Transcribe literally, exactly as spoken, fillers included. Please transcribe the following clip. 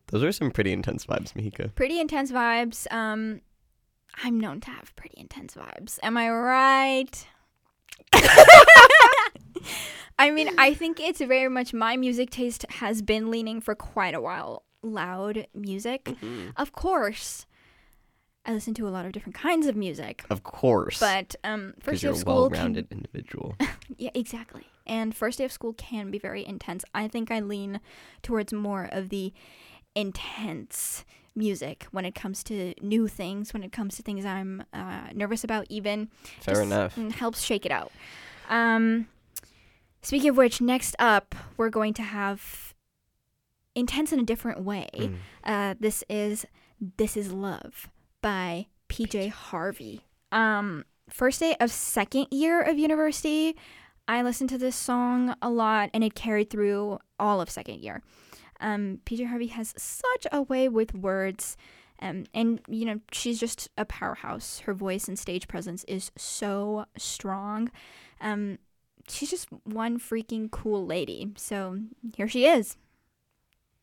Those are some pretty intense vibes, Mihika. Pretty intense vibes. Um, I'm known to have pretty intense vibes. Am I right? I mean, I think it's very much my music taste has been leaning for quite a while. Loud music. Mm-hmm. Of course, I listen to a lot of different kinds of music. Of course. But um, Because first day you're of a school well-rounded can, individual. yeah, exactly. And first day of school can be very intense. I think I lean towards more of the intense music when it comes to new things, when it comes to things I'm uh, nervous about even. Fair Just, enough. mm, helps shake it out. Um, speaking of which, next up, we're going to have Intense in a Different Way. Mm. Uh, this is This Is Love by P J Harvey. Um, first day of second year of university, I listened to this song a lot, and it carried through all of second year. Um, P J Harvey has such a way with words, um, and, you know, she's just a powerhouse. Her voice and stage presence is so strong. Um, she's just one freaking cool lady. So here she is.